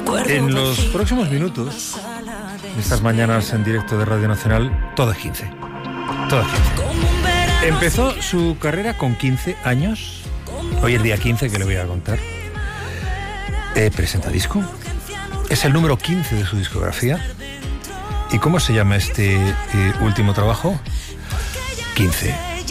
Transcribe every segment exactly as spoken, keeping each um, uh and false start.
En los próximos minutos, estas mañanas en directo de Radio Nacional, todo es quince. Todo es quince. Empezó su carrera con quince años. Hoy es día quince, que le voy a contar. Eh, presenta disco. Es el número quince de su discografía. ¿Y cómo se llama este eh, último trabajo? quince.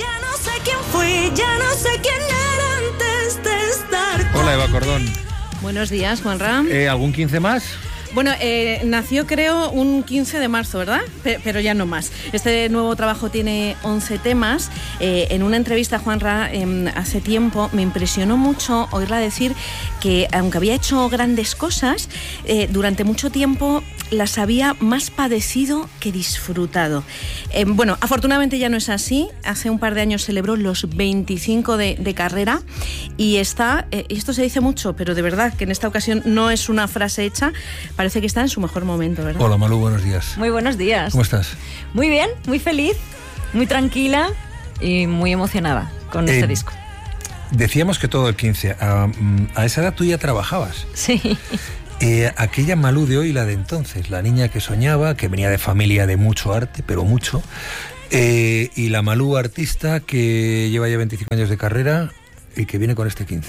Hola, Eva Cordón. Buenos días, Juanra. Eh, ¿Algún quince más? Bueno, eh, nació creo un quince de marzo, ¿verdad? P- pero ya no más. Este nuevo trabajo tiene once temas. Eh, en una entrevista, Juanra, eh, hace tiempo me impresionó mucho oírla decir que, aunque había hecho grandes cosas, eh, durante mucho tiempo las había más padecido que disfrutado. Eh, bueno, afortunadamente ya no es así. Hace un par de años celebró los veinticinco de, de carrera y está, eh, y esto se dice mucho, pero de verdad que en esta ocasión no es una frase hecha, parece que está en su mejor momento, ¿verdad? Hola, Malú, buenos días. Muy buenos días. ¿Cómo estás? Muy bien, muy feliz, muy tranquila y muy emocionada con Eh, este disco. Decíamos que todo el quince. A, a esa edad tú ya trabajabas. Sí. Eh, aquella Malú de hoy, la de entonces, la niña que soñaba, que venía de familia de mucho arte, pero mucho, eh, y la Malú artista que lleva ya veinticinco años de carrera y que viene con este quince.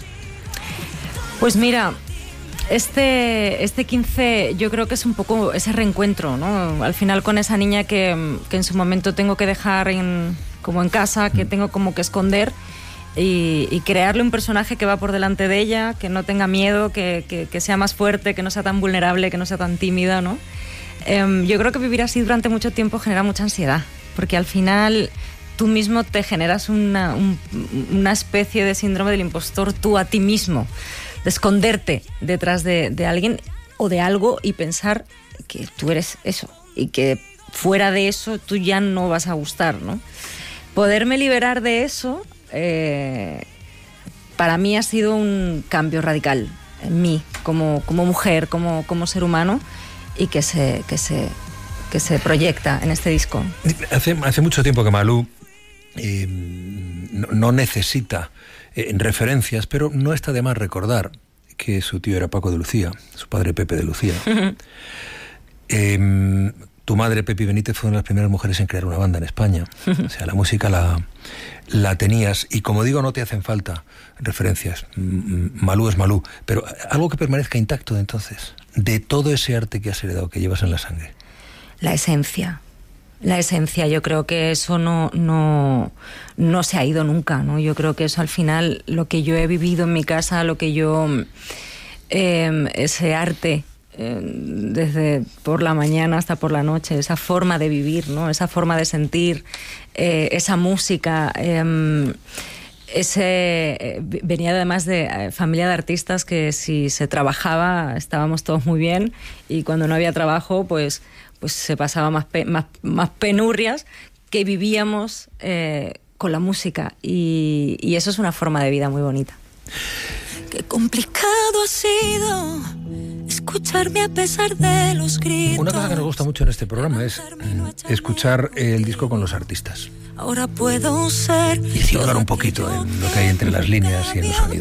Pues mira, este, este quince yo creo que es un poco ese reencuentro, ¿no? Al final con esa niña que, que en su momento tengo que dejar en, como en casa, que tengo como que esconder. Y, y crearle un personaje que va por delante de ella, que no tenga miedo, que, que, que sea más fuerte, que no sea tan vulnerable, que no sea tan tímida, ¿no? Eh, yo creo que vivir así durante mucho tiempo genera mucha ansiedad, porque al final tú mismo te generas una, un, una especie de síndrome del impostor tú a ti mismo, de esconderte detrás de, de alguien o de algo y pensar que tú eres eso y que fuera de eso tú ya no vas a gustar, ¿no? Poderme liberar de eso Eh, para mí ha sido un cambio radical en mí, como, como mujer, como, como ser humano, y que se, que, se, que se proyecta en este disco. Hace, hace mucho tiempo que Malú eh, no, no necesita eh, referencias, pero no está de más recordar que su tío era Paco de Lucía, su padre Pepe de Lucía. eh, Tu madre, Pepi Benítez, fue una de las primeras mujeres en crear una banda en España. O sea, la música la, la tenías. Y como digo, no te hacen falta referencias. Malú es Malú. Pero algo que permanezca intacto de entonces, de todo ese arte que has heredado, que llevas en la sangre. La esencia. La esencia. Yo creo que eso no, no, no se ha ido nunca, ¿no? Yo creo que eso al final, lo que yo he vivido en mi casa, lo que yo... Eh, ese arte... Eh, desde por la mañana hasta por la noche, esa forma de vivir, ¿no? Esa forma de sentir, eh, esa música, eh, ese eh, venía además de eh, familia de artistas que si se trabajaba estábamos todos muy bien y cuando no había trabajo pues, pues se pasaba más, pe- más, más penurias, que vivíamos eh, con la música y, y eso es una forma de vida muy bonita. Qué complicado ha sido escucharme a pesar de los gritos. Una cosa que nos gusta mucho en este programa es escuchar el disco con los artistas. Ahora puedo ser y explorar un poquito en lo que hay entre las líneas y en los sonidos.